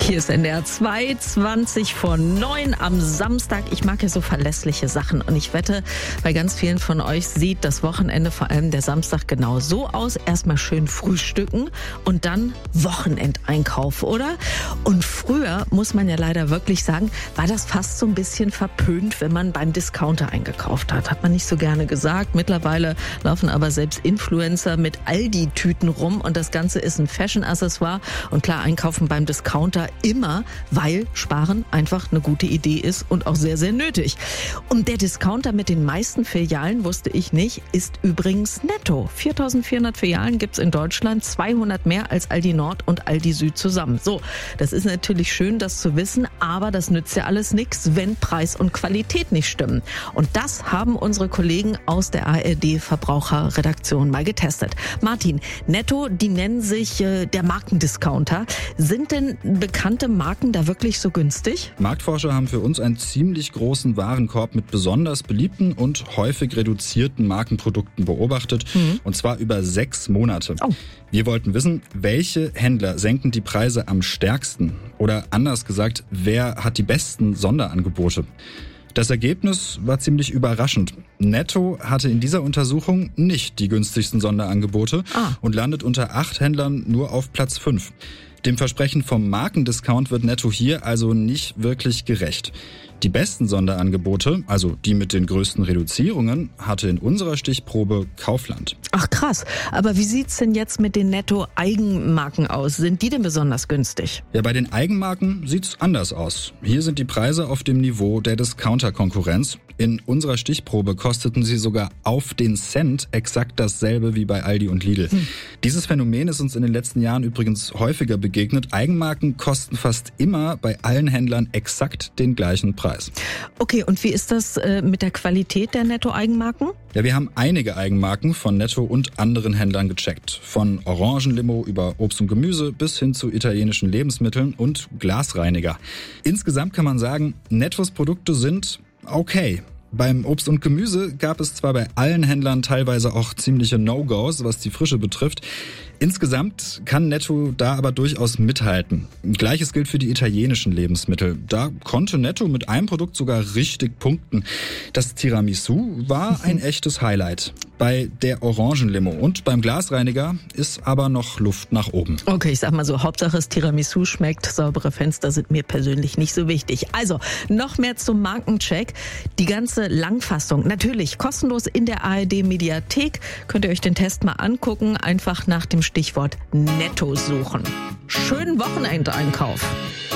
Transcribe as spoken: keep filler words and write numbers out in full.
Hier ist N D R zwei, zwanzig vor neun am Samstag. Ich mag ja so verlässliche Sachen und ich wette, bei ganz vielen von euch sieht das Wochenende, vor allem der Samstag, genau so aus. Erstmal schön frühstücken und dann Wochenendeinkauf, oder? Und früher, muss man ja leider wirklich sagen, war das fast so ein bisschen verpönt, wenn man beim Discounter eingekauft hat. Hat man nicht so gerne gesagt. Mittlerweile laufen aber selbst Influencer mit Aldi-Tüten rum und das Ganze ist ein Fashion-Accessoire. Und klar, einkaufen beim Discounter immer, weil Sparen einfach eine gute Idee ist und auch sehr, sehr nötig. Und der Discounter mit den meisten Filialen, wusste ich nicht, ist übrigens Netto. viertausendvierhundert Filialen gibt's in Deutschland, zweihundert mehr als Aldi Nord und Aldi Süd zusammen. So, das ist natürlich schön, das zu wissen, aber das nützt ja alles nichts, wenn Preis und Qualität nicht stimmen. Und das haben unsere Kollegen aus der A R D-Verbraucherredaktion mal getestet. Martin, Netto, die nennen sich äh, der Markendiscounter. Sind denn bekannte Marken da wirklich so günstig? Marktforscher haben für uns einen ziemlich großen Warenkorb mit besonders beliebten und häufig reduzierten Markenprodukten beobachtet. Mhm. Und zwar über sechs Monate. Oh. Wir wollten wissen, welche Händler senken die Preise am stärksten? Oder anders gesagt, wer hat die besten Sonderangebote? Das Ergebnis war ziemlich überraschend. Netto hatte in dieser Untersuchung nicht die günstigsten Sonderangebote ah. und landet unter acht Händlern nur auf Platz fünf. Dem Versprechen vom Markendiscount wird Netto hier also nicht wirklich gerecht. Die besten Sonderangebote, also die mit den größten Reduzierungen, hatte in unserer Stichprobe Kaufland. Ach krass, aber wie sieht's denn jetzt mit den Netto-Eigenmarken aus? Sind die denn besonders günstig? Ja, bei den Eigenmarken sieht's anders aus. Hier sind die Preise auf dem Niveau der Discounter-Konkurrenz. In unserer Stichprobe kosteten sie sogar auf den Cent exakt dasselbe wie bei Aldi und Lidl. Hm. Dieses Phänomen ist uns in den letzten Jahren übrigens häufiger begegnet. Eigenmarken kosten fast immer bei allen Händlern exakt den gleichen Preis. Okay, und wie ist das äh, mit der Qualität der Netto-Eigenmarken? Ja, wir haben einige Eigenmarken von Netto und anderen Händlern gecheckt. Von Orangenlimo über Obst und Gemüse bis hin zu italienischen Lebensmitteln und Glasreiniger. Insgesamt kann man sagen, Nettos Produkte sind okay. Beim Obst und Gemüse gab es zwar bei allen Händlern teilweise auch ziemliche No-Gos, was die Frische betrifft. Insgesamt kann Netto da aber durchaus mithalten. Gleiches gilt für die italienischen Lebensmittel. Da konnte Netto mit einem Produkt sogar richtig punkten. Das Tiramisu war ein echtes Highlight. Bei der Orangenlimo und beim Glasreiniger ist aber noch Luft nach oben. Okay, ich sag mal so, Hauptsache das Tiramisu schmeckt. Saubere Fenster sind mir persönlich nicht so wichtig. Also, noch mehr zum Markencheck. Die ganze Langfassung, natürlich kostenlos in der A R D-Mediathek. Könnt ihr euch den Test mal angucken. Einfach nach dem Stichwort Netto suchen. Schönen Wochenendeinkauf.